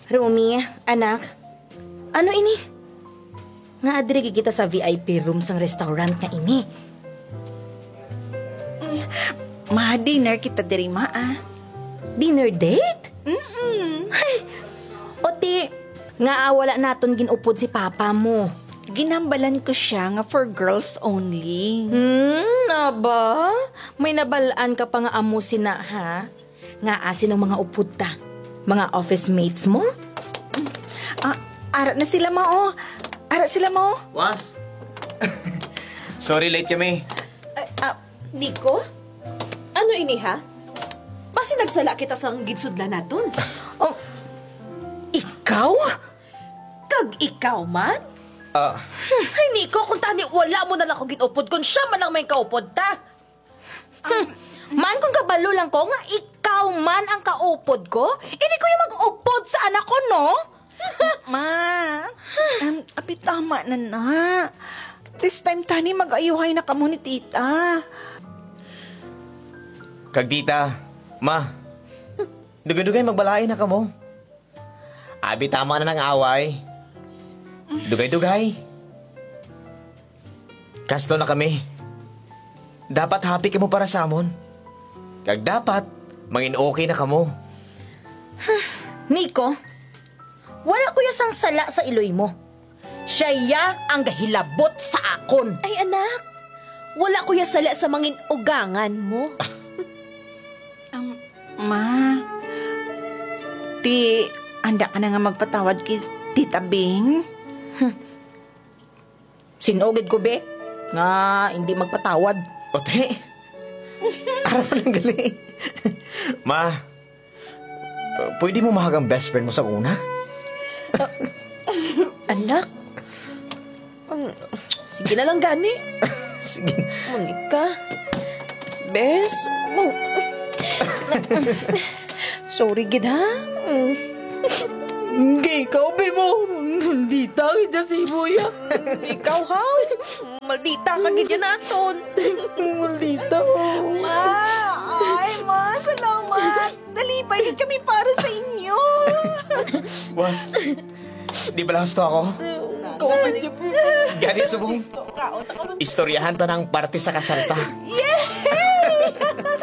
Rumi, anak. Ano ini? Nga adiri kita sa VIP room sang restaurant nga ini. Ma-dinner kita diri, ma, Dinner date? Ay, oti, nga wala naton ginupod si papa mo. Ginambalan ko siya nga for girls only. Aba? May nabalaan ka pa nga amo sina, ha? Nga asin ng mga upod ta. Mga office mates mo? Ara na sila, ma, Ara sila, mo. Was? Sorry, late kami. Nico? Ano ini, ha? Basi nagsala kita sa gidsudla naton. Oh, ikaw? Kag ikaw man? Ay, Nico, kung tani wala mo na lang akong ginupod, kung siya man lang may kaupod ta. Man kung kabalo lang ko, nga ikaw man ang kaupod ko, hindi ko yung mag-upod sa anak ko, no? Ma, apit tama na. This time, tani mag-ayuhay na kamo ni tita. Kagdita, ma. Dugay-dugay magbalain na ka mo. Abi, tama na ng away. Dugay-dugay. Kasto na kami. Dapat happy ka mo para sa amon. Kag dapat, mangin okay na ka mo. Nico, wala ko yung sala sa iloy mo. Siya ya ang gahilabot sa akon. Ay, anak, wala ko sala sa mangin ugangan mo. Ma, anda ka na nga magpatawad kay Tita Bing? Sinugid ko, be, nga hindi magpatawad. Ote, araw pa lang galing. Ma, pwede mo mahagang best friend mo sa una? Anak? Sige na lang gani. Sige. Monica? Bes? Sorry, gid ha? Hindi, ikaw, be mo. Hindi tayo dyan si Buya. Ikaw ha? Maldita ka gid yan aton. Maldita. Ma, salamat. Dalipay kami para sa inyo. Was, di ba lakas to ako? Kawaman niyo. Gani subong. Istoryahan to ng parte sa kasalta. Yeah!